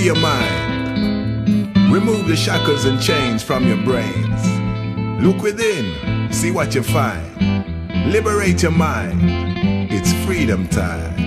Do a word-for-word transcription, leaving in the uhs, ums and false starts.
Free your mind. Remove the shackles and chains from your brains. Look within, see what you find. Liberate your mind. It's freedom time.